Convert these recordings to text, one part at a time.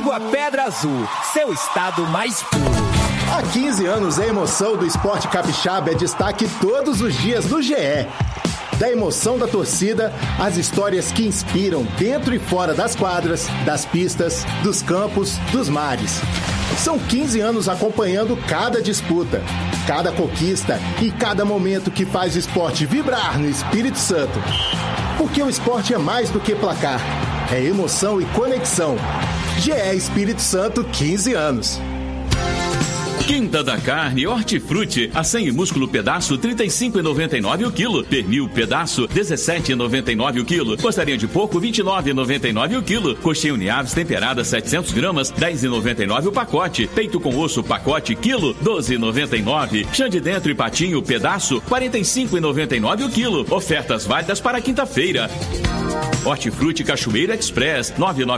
Água Pedra Azul, seu estado mais puro. Há 15 anos, a emoção do esporte capixaba é destaque todos os dias no GE. Da emoção da torcida, as histórias que inspiram dentro e fora das quadras, das pistas, dos campos, dos mares. São 15 anos acompanhando cada disputa, cada conquista e cada momento que faz o esporte vibrar no Espírito Santo. Porque o esporte é mais do que placar, é emoção e conexão. GE Espírito Santo, 15 anos. Quinta da Carne, Hortifruti, acém e músculo pedaço, R$ 35,99 o quilo. Pernil pedaço, R$ 17,99 o quilo. Costarinha de porco, R$ 29,99 o quilo. Coxinha Uniaves temperada, 700 gramas, R$ 10,99 o pacote. Peito com osso, pacote, quilo, R$ 12,99. Chã de dentro e patinho, pedaço, R$ 45,99 o quilo. Ofertas válidas para quinta-feira. Hortifruti Cachoeira Express,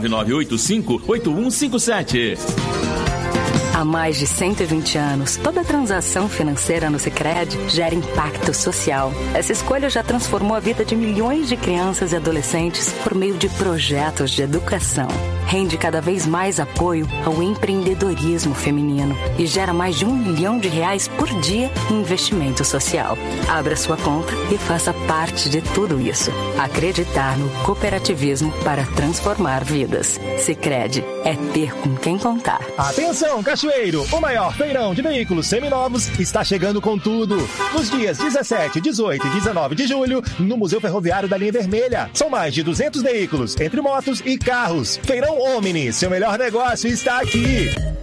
99985-8157. Há mais de 120 anos, toda transação financeira no Sicredi gera impacto social. Essa escolha já transformou a vida de milhões de crianças e adolescentes por meio de projetos de educação. Rende cada vez mais apoio ao empreendedorismo feminino e gera mais de R$ 1 milhão por dia em investimento social. Abra sua conta e faça parte de tudo isso. Acreditar no cooperativismo para transformar vidas. Sicredi é ter com quem contar. Atenção, Cachoeiro! O maior feirão de veículos seminovos está chegando com tudo. Nos dias 17, 18 e 19 de julho, no Museu Ferroviário da Linha Vermelha. São mais de 200 veículos, entre motos e carros. Feirão Omni, seu melhor negócio está aqui.